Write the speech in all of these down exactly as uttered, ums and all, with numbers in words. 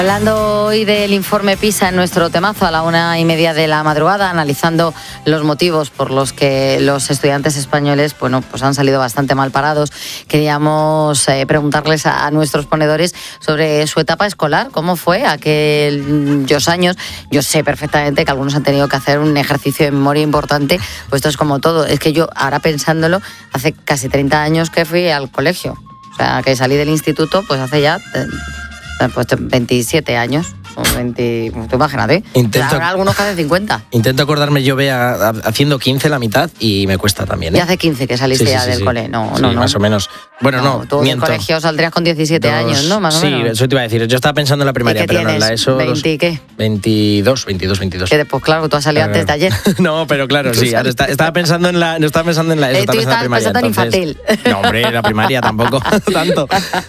Hablando hoy del informe PISA en nuestro temazo a la una y media de la madrugada, analizando los motivos por los que los estudiantes españoles, bueno, pues han salido bastante mal parados. Queríamos eh, preguntarles a, a nuestros ponedores sobre su etapa escolar, cómo fue aquellos años. Yo sé perfectamente que algunos han tenido que hacer un ejercicio de memoria importante, pues esto es como todo. Es que yo, ahora pensándolo, hace casi treinta años que fui al colegio. O sea, que salí del instituto, pues hace ya... Eh, pues veintisiete años, o veinte, tú imagínate. Intento, habrá algunos que hacen cincuenta. Intento acordarme, yo vea haciendo quince la mitad y me cuesta también, ¿eh? Ya hace quince que saliste sí, sí, ya sí, del sí. cole, no, sí, no, no. más o menos. Bueno, no, no tú miento. en el colegio saldrías con diecisiete Dos, años, ¿no? Más o sí, menos. Sí, eso te iba a decir. Yo estaba pensando en la primaria, pero no en la ESO. ¿veinte qué? veintidós, veintidós, veintidós. Que después, claro, tú has salido claro, antes de ayer. No, pero claro, sí. Ahora está, estaba pensando en la, no estaba pensando en la ESO, eh, estaba tú pensando en la primaria. pensando en entonces, infantil. No, hombre, la primaria tampoco, tanto.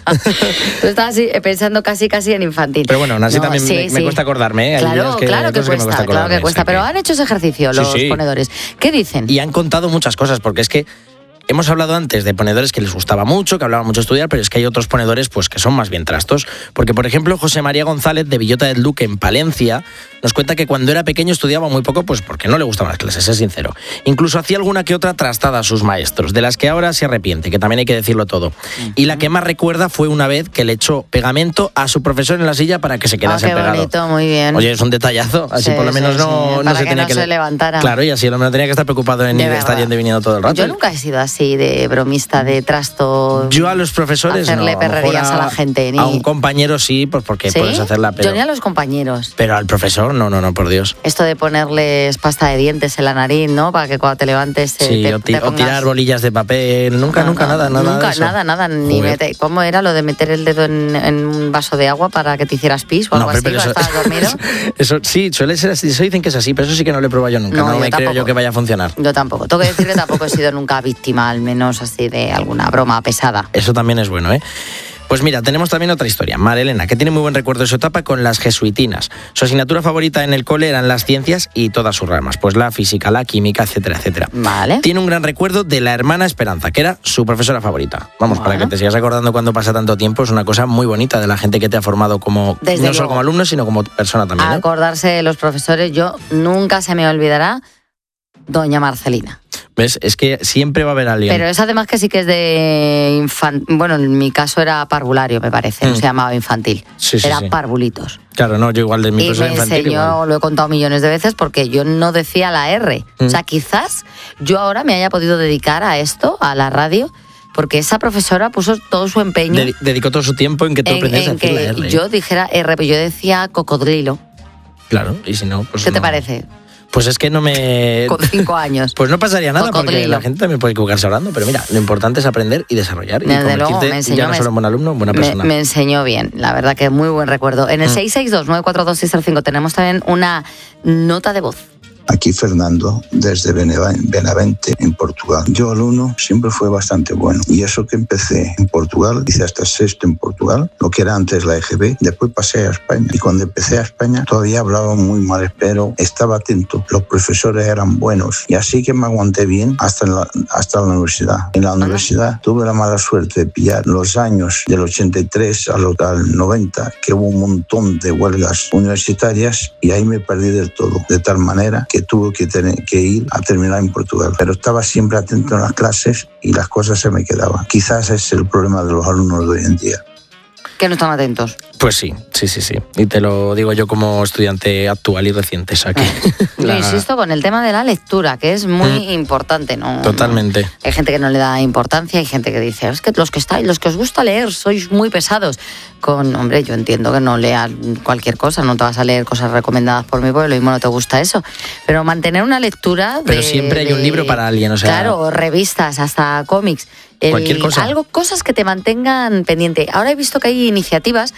Tú estabas pensando casi, casi en infantil. Pero bueno, aún así no, también sí, me, sí. me cuesta acordarme, ¿eh? Claro, que, claro que cuesta, que cuesta claro que cuesta. Pero han hecho ese ejercicio los sí, sí. ponedores. ¿Qué dicen? Y han contado muchas cosas, porque es que hemos hablado antes de ponedores que les gustaba mucho, que hablaban mucho de estudiar, pero es que hay otros ponedores pues que son más bien trastos. Porque, por ejemplo, José María González, de Villota del Duque, en Palencia, nos cuenta que cuando era pequeño estudiaba muy poco, pues porque no le gustaban las clases, es sincero. Incluso hacía alguna que otra trastada a sus maestros, de las que ahora se arrepiente, que también hay que decirlo todo. Uh-huh. Y la que más recuerda fue una vez que le echó pegamento a su profesor en la silla para que se quedase oh, qué pegado. Bonito, muy bien. Oye, es un detallazo, así sí, por lo menos sí, no, sí. no se que tenía no que... se levantara. Claro, y así el hombre no tenía que estar preocupado en ir, estar yendo y viniendo todo el rato. Yo nunca he sido así de bromista, de trasto. Yo a los profesores hacerle no. perrerías a, a la gente. Ni... A un compañero sí, pues porque ¿sí? puedes hacerla. Pero... Yo ni a los compañeros. Pero al profesor, no, no, no, por Dios. Esto de ponerles pasta de dientes en la nariz, ¿no? Para que cuando te levantes sí, te, o, ti, te pongas... o tirar bolillas de papel. Nunca, no, nunca, no, nada, nada. Nunca, de eso. nada, nada. Ni mete... ¿Cómo era lo de meter el dedo en, en un vaso de agua para que te hicieras pis o algo no, así? Pero eso... ¿Estabas dormido? Eso sí, suele ser así. Eso dicen que es así, pero eso sí que no lo he probado yo nunca. No, no yo me tampoco. creo yo que vaya a funcionar. Yo tampoco. Tengo que decir que tampoco he sido nunca víctima, al menos así de alguna broma pesada. Eso también es bueno, ¿eh? Pues mira, tenemos también otra historia. Marilena, que tiene muy buen recuerdo de su etapa con las jesuitinas. Su asignatura favorita en el cole eran las ciencias y todas sus ramas, pues la física, la química, etcétera, etcétera. Vale. Tiene un gran recuerdo de la hermana Esperanza, que era su profesora favorita. Vamos, bueno. para que te sigas acordando cuando pasa tanto tiempo, es una cosa muy bonita de la gente que te ha formado como Desde no luego. solo como alumno, sino como persona también. ¿eh? Acordarse de los profesores, yo nunca se me olvidará doña Marcelina. ¿Ves? Es que siempre va a haber alguien. Pero es además que sí que es de infantil. Bueno, en mi caso era parvulario, me parece. Mm. No se llamaba infantil. Sí, sí, era sí. parvulitos. Claro, no, yo igual de mi profesora infantil. Y me enseñó, igual. Lo he contado millones de veces, porque yo no decía la R. Mm. O sea, quizás yo ahora me haya podido dedicar a esto, a la radio, porque esa profesora puso todo su empeño. Ded- dedicó todo su tiempo en que tú en, aprendieras en a decir que la R. yo dijera R, pero yo decía cocodrilo. Claro, y si no, pues ¿Qué no. te parece? Pues es que no me... Con cinco años. Pues no pasaría nada, Cocodrilo. Porque la gente también puede equivocarse hablando, pero mira, lo importante es aprender y desarrollar. Desde y convertirte luego, me enseñó, ya no solo en buen alumno, en buena persona. Me, me enseñó bien, la verdad que muy buen recuerdo. En el mm. seis seis dos, nueve cuatro dos, seis cero cinco tenemos también una nota de voz. Aquí Fernando, desde Benavente, en Portugal. Yo alumno siempre fue bastante bueno. Y eso que empecé en Portugal, hice hasta sexto en Portugal, lo que era antes la E G B, después pasé a España. Y cuando empecé a España todavía hablaba muy mal, pero estaba atento. Los profesores eran buenos. Y así que me aguanté bien hasta la, hasta la universidad. En la universidad tuve la mala suerte de pillar los años del ochenta y tres al, al noventa, que hubo un montón de huelgas universitarias, y ahí me perdí del todo. De tal manera que tuve que, tener, que ir a terminar en Portugal. Pero estaba siempre atento en las clases y las cosas se me quedaban. Quizás ese es el problema de los alumnos de hoy en día. Que no están atentos. Pues sí, sí, sí, sí. Y te lo digo yo como estudiante actual y reciente. Aquí. La... Yo insisto con el tema de la lectura, que es muy mm. importante, ¿no? Totalmente. No. Hay gente que no le da importancia, hay gente que dice, es que los que estáis, los que os gusta leer, sois muy pesados. Con, hombre, yo entiendo que no leas cualquier cosa, no te vas a leer cosas recomendadas por mí, porque lo mismo no te gusta eso. Pero mantener una lectura. Pero de, siempre hay de, un libro para alguien, o sea. Claro, revistas, hasta cómics. El, cualquier cosa. Algo, cosas que te mantengan pendiente. Ahora he visto que hay iniciativas